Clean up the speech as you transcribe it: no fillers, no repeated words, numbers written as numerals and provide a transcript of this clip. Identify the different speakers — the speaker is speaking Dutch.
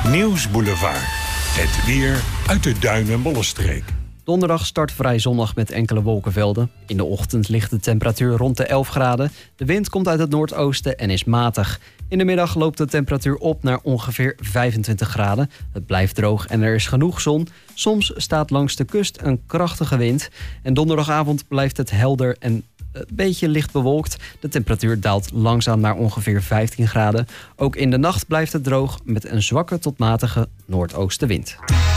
Speaker 1: Nieuwsboulevard. Het weer uit de Duin- en Bollenstreek.
Speaker 2: Donderdag start vrij zonnig met enkele wolkenvelden. In de ochtend ligt de temperatuur rond de 11 graden. De wind komt uit het noordoosten en is matig. In de middag loopt de temperatuur op naar ongeveer 25 graden. Het blijft droog en er is genoeg zon. Soms staat langs de kust een krachtige wind. En donderdagavond blijft het helder en een beetje licht bewolkt. De temperatuur daalt langzaam naar ongeveer 15 graden. Ook in de nacht blijft het droog met een zwakke tot matige noordoostenwind.